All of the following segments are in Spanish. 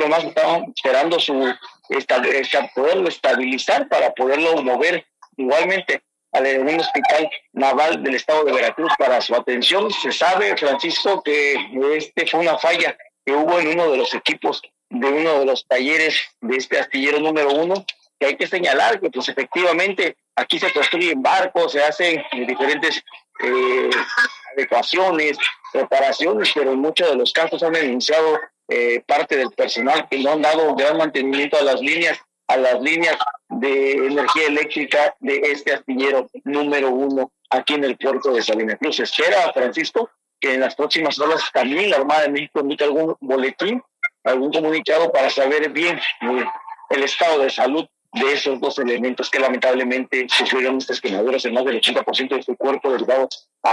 kilómetros más estaban esperando poderlo estabilizar para poderlo mover igualmente al hospital naval del estado de Veracruz para su atención. Se sabe, Francisco, que fue una falla que hubo en uno de los equipos de uno de los talleres de este astillero número 1, que hay que señalar que pues efectivamente aquí se construyen barcos, se hacen diferentes adecuaciones, reparaciones, pero en muchos de los casos han denunciado parte del personal que no han dado gran mantenimiento a las líneas de energía eléctrica de este astillero número 1 aquí en el puerto de Salina Cruz. Se espera, Francisco, que en las próximas horas también la Armada de México emita algún boletín, algún comunicado para saber bien el estado de salud de esos dos elementos que lamentablemente sufrieron estas quemaduras en más del 80% de su cuerpo derivado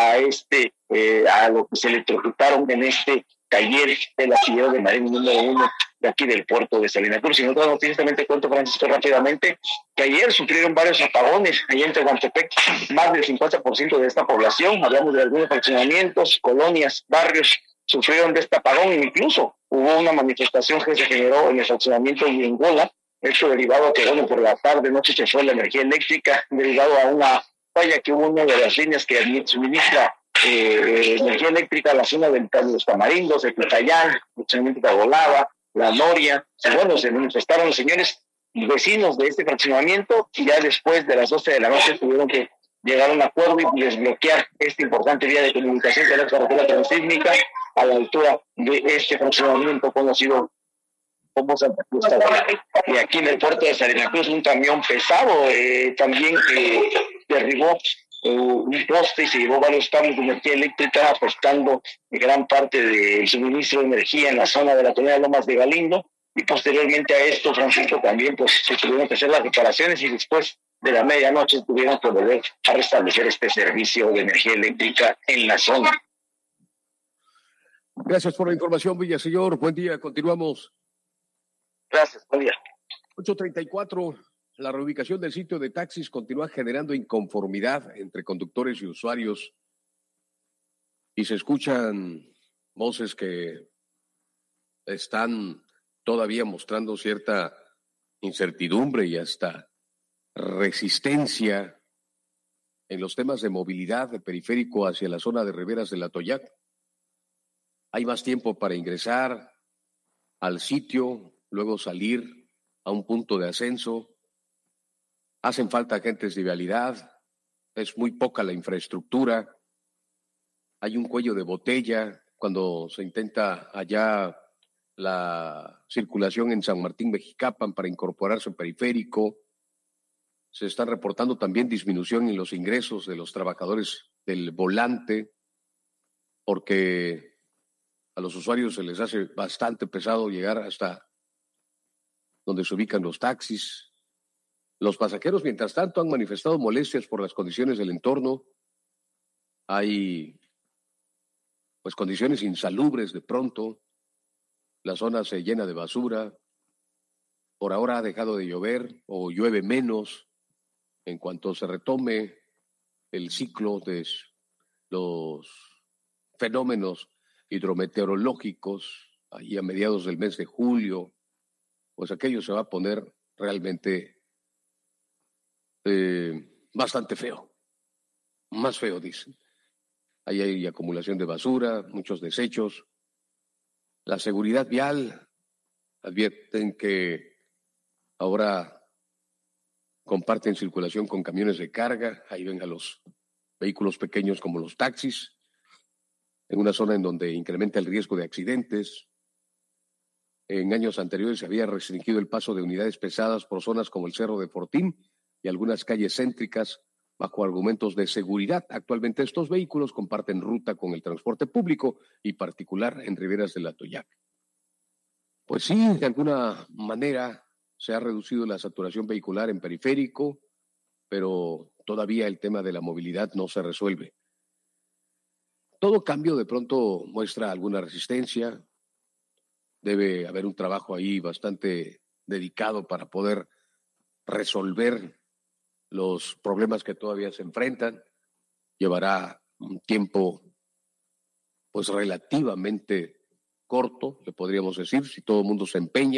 a lo que se electrocutaron en este taller del astillero de Marina número 1 de aquí del puerto de Salina Cruz. Y en otras noticias también te cuento, Francisco, rápidamente, que ayer sufrieron varios apagones allá en Tehuantepec, más del 50% de esta población, hablamos de algunos fraccionamientos, colonias, barrios, sufrieron de este apagón. Incluso hubo una manifestación que se generó en el fraccionamiento de Angola, hecho derivado a que, por la tarde, noche se fue la energía eléctrica, derivado a una falla que hubo en una de las líneas que suministra energía eléctrica a la zona de los Tamarindos, de Pitayán, el de Agolaba, La Noria. Se manifestaron los señores vecinos de este fraccionamiento y ya después de las 12 de la noche tuvieron que llegar a un acuerdo y desbloquear esta importante vía de comunicación que es la carretera transísmica a la altura de este fraccionamiento conocido como Santa Cruz. Y aquí en el puerto de Salina Cruz un camión pesado también derribó un poste y se llevó varios cables de energía eléctrica, afectando gran parte del suministro de energía en la zona de la colonia Lomas de Galindo. Y posteriormente a esto, Francisco, también se tuvieron que hacer las reparaciones y después de la medianoche tuvieron que volver a restablecer este servicio de energía eléctrica en la zona. Gracias por la información, Villaseñor. Buen día, continuamos. Gracias, buen día. 8:34. La reubicación del sitio de taxis continúa generando inconformidad entre conductores y usuarios y se escuchan voces que están todavía mostrando cierta incertidumbre y hasta resistencia en los temas de movilidad de periférico hacia la zona de Riberas del Atoyac. Hay más tiempo para ingresar al sitio, luego salir a un punto de ascenso. Hacen falta agentes de vialidad, es muy poca la infraestructura, hay un cuello de botella cuando se intenta allá la circulación en San Martín Mexicapan para incorporarse al periférico. Se están reportando también disminución en los ingresos de los trabajadores del volante, porque a los usuarios se les hace bastante pesado llegar hasta donde se ubican los taxis. Los pasajeros, mientras tanto, han manifestado molestias por las condiciones del entorno. Hay, condiciones insalubres de pronto. La zona se llena de basura. Por ahora ha dejado de llover o llueve menos. En cuanto se retome el ciclo de los fenómenos hidrometeorológicos, ahí a mediados del mes de julio, pues aquello se va a poner realmente bastante feo, más feo, dicen. Ahí hay acumulación de basura, muchos desechos. La seguridad vial, advierten que ahora comparten circulación con camiones de carga, ahí ven a los vehículos pequeños como los taxis, en una zona en donde incrementa el riesgo de accidentes. En años anteriores se había restringido el paso de unidades pesadas por zonas como el Cerro de Fortín y algunas calles céntricas bajo argumentos de seguridad. Actualmente estos vehículos comparten ruta con el transporte público y particular en Riberas del Atoyac. Pues sí, de alguna manera se ha reducido la saturación vehicular en periférico, pero todavía el tema de la movilidad no se resuelve. Todo cambio de pronto muestra alguna resistencia. Debe haber un trabajo ahí bastante dedicado para poder resolver los problemas que todavía se enfrentan. Llevará un tiempo relativamente corto, le podríamos decir, si todo el mundo se empeña.